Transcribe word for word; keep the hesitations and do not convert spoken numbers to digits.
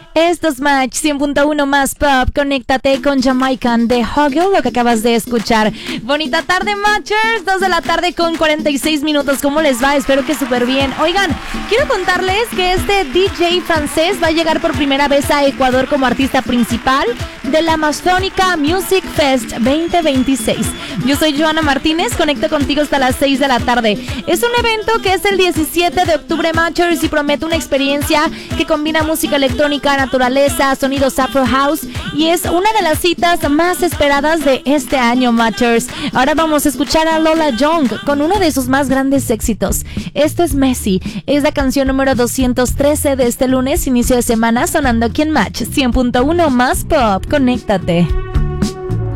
Esto es Match cien punto uno más pop. Conéctate con Jamaican de Huggle, lo que acabas de escuchar. Bonita tarde, Matchers. Dos de la tarde con cuarenta y seis minutos. ¿Cómo les va? Espero que súper bien. Oigan, quiero contarles que este D J francés va a llegar por primera vez a Ecuador como artista principal de la Amazónica Music Fest veinte veintiséis. Yo soy Joana Martínez. Conecto contigo hasta las seis de la tarde. Es un evento que es el diecisiete de octubre, Matchers, y promete una experiencia que combina música electrónica, naturaleza, sonidos Afro House, y es una de las citas más esperadas de este año, Matchers. Ahora vamos a escuchar a Lola Young con uno de sus más grandes éxitos. Esto es Messi, es la canción número doscientos trece de este lunes, inicio de semana, sonando aquí en Match cien punto uno más pop. Conéctate.